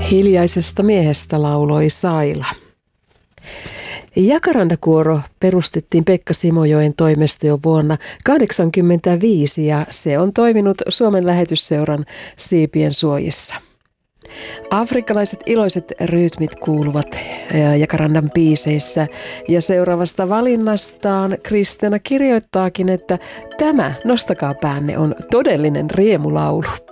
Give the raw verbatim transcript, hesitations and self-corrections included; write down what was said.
Hiljaisesta miehestä lauloi Saila. Jakarandakuoro perustettiin Pekka Simojoen toimesta jo vuonna tuhatyhdeksänsataakahdeksankymmentäviisi ja se on toiminut Suomen lähetysseuran siipien suojissa. Afrikkalaiset iloiset rytmit kuuluvat Jakarandan biiseissä ja seuraavasta valinnastaan Kristiina kirjoittaakin, että tämä Nostakaa päänne on todellinen riemulaulu.